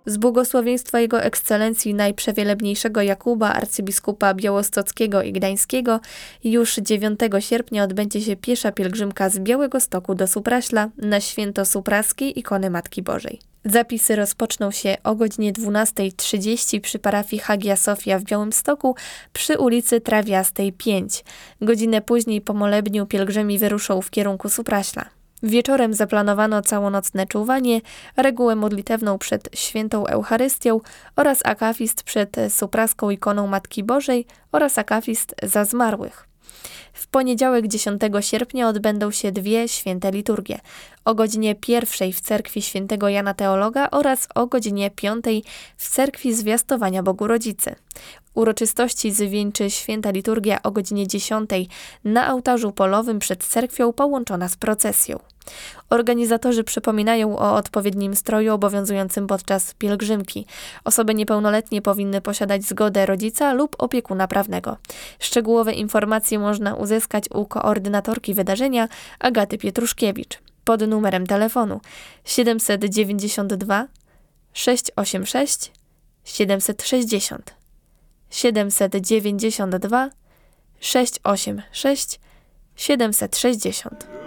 Z błogosławieństwa Jego Ekscelencji Najprzewielebniejszego Jakuba, arcybiskupa białostockiego i gdańskiego, już 9 sierpnia odbędzie się piesza pielgrzymka z Białegostoku do Supraśla na święto supraskiej ikony Matki Bożej. Zapisy rozpoczną się o godzinie 12:30 przy parafii Hagia Sofia w Białymstoku przy ulicy Trawiastej 5. Godzinę później po molebniu pielgrzymi wyruszą w kierunku Supraśla. Wieczorem zaplanowano całonocne czuwanie, regułę modlitewną przed świętą Eucharystią oraz akafist przed supraską ikoną Matki Bożej oraz akafist za zmarłych. W poniedziałek 10 sierpnia odbędą się 2 święte liturgie. O godzinie 1 w cerkwi świętego Jana Teologa oraz o godzinie 5 w cerkwi Zwiastowania Bogu Rodzicy. Uroczystości zwieńczy święta liturgia o godzinie 10 na ołtarzu polowym przed cerkwią połączona z procesją. Organizatorzy przypominają o odpowiednim stroju obowiązującym podczas pielgrzymki. Osoby niepełnoletnie powinny posiadać zgodę rodzica lub opiekuna prawnego. Szczegółowe informacje można uzyskać u koordynatorki wydarzenia Agaty Pietruszkiewicz pod numerem telefonu 792 686 760 792 686 760.